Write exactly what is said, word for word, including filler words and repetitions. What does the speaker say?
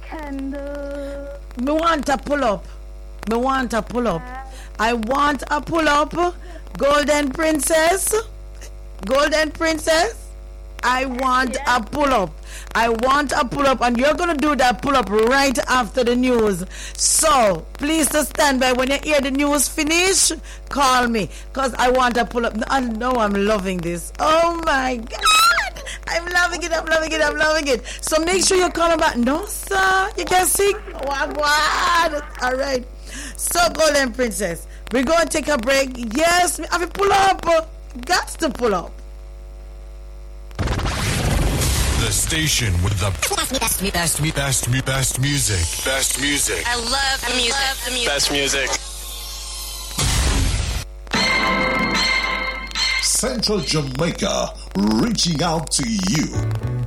Candle. Me want a pull up. Me want a pull up. I want a pull up. Golden Princess. Golden Princess. I want Yeah. a pull up. I want a pull up, and you're gonna do that pull up right after the news. So please to stand by. When you hear the news finish, call me, cause I want a pull up. I know I'm loving this. Oh my God, I'm loving it. I'm loving it. I'm loving it. So make sure you call me back. No, sir, you can sing. What? What? All right. So Golden Princess, we're gonna take a break. Yes, I have to pull up. Got to pull up. The station with the best, best, best, best, best music. Best music. I love the music. Love the music. Best music. Central Jamaica, reaching out to you.